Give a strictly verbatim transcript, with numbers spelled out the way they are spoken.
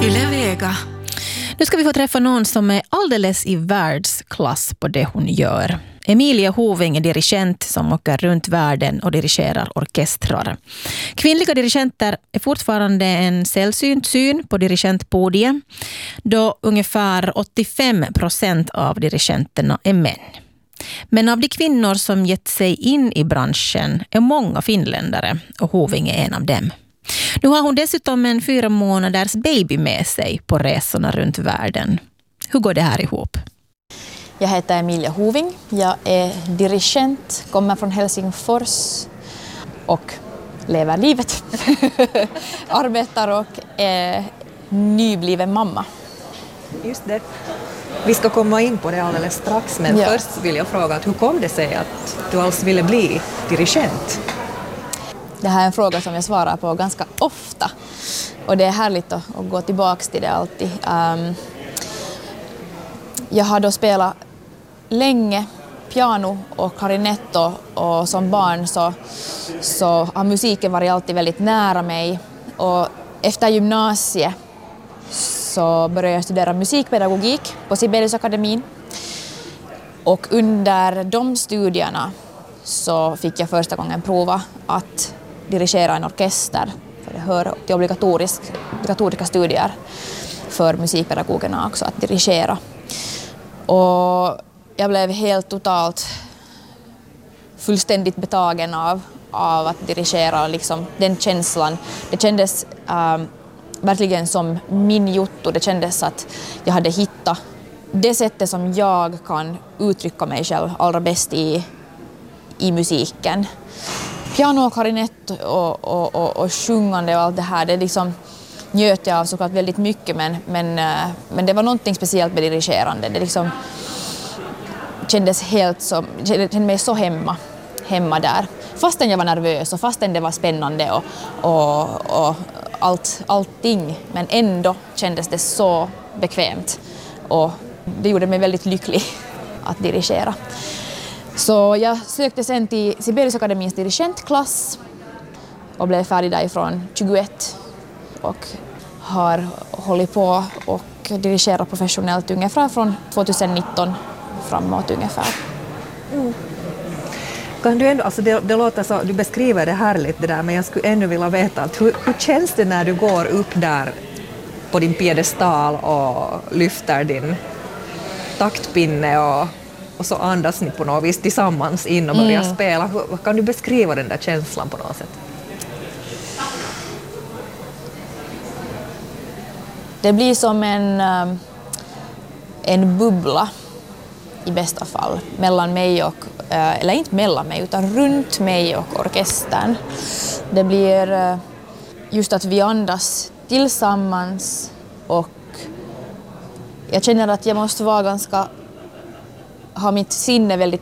Yle Vega. Nu ska vi få träffa någon som är alldeles i världsklass på det hon gör. Emilia Hoving är dirigent som åker runt världen och dirigerar orkestrar. Kvinnliga dirigenter är fortfarande en sällsynt syn på dirigentpodiet, då ungefär åttiofem procent av dirigenterna är män. Men av de kvinnor som gett sig in i branschen är många finländare, och Hoving är en av dem. Nu har hon dessutom en fyra månaders baby med sig på resorna runt världen. Hur går det här ihop? Jag heter Emilia Hoving. Jag är dirigent, kommer från Helsingfors och lever livet. Arbetar och är nybliven mamma. Just det. Vi ska komma in på det alldeles strax, men ja. Först vill jag fråga att hur kom det sig att du alls ville bli dirigent? Det här är en fråga som jag svarar på ganska ofta och det är härligt att, att gå tillbaka till det alltid. Um, jag har då spelat länge piano och klarinett och, och som barn så, så har musiken varit alltid väldigt nära mig. Och efter gymnasiet så började jag studera musikpedagogik på Sibeliusakademin. Och under de studierna så fick jag första gången prova att dirigera en orkester. För det hör till obligatorisk, obligatoriska studier för musikpedagogerna också att dirigera. Och jag blev helt totalt fullständigt betagen av, av att dirigera liksom den känslan. Det kändes um, verkligen som min jotto. Det kändes att jag hade hittat det sättet som jag kan uttrycka mig själv allra bäst i, i musiken. Piano och klarinett och, och, och, och sjungande och allt det här, det liksom njöt jag av såklart väldigt mycket, men, men, men det var någonting speciellt med dirigerande. Det liksom kändes helt så, kände mig så hemma, hemma där. Fastän jag var nervös och fastän det var spännande och, och, och allt, allting, men ändå kändes det så bekvämt och det gjorde mig väldigt lycklig att dirigera. Så jag sökte sen till Sibeliusakademins dirigentklass och blev färdig därifrån tjugoett och har hållit på och dirigerat professionellt ungefär från tjugonitton framåt ungefär. Mm. Kan du ändå, alltså det, det låter så, du beskriver det härligt det där, men jag skulle ännu vilja veta att hur, hur känns det när du går upp där på din piedestal och lyfter din taktpinne och, och så andas ni på något vis tillsammans in och börjar mm. spela. Hur, kan du beskriva den där känslan på något sätt? Det blir som en, en bubbla i bästa fall mellan mig och, eller inte mellan mig utan runt mig och orkestern. Det blir just att vi andas tillsammans och jag känner att jag måste vara ganska, ha mitt sinne väldigt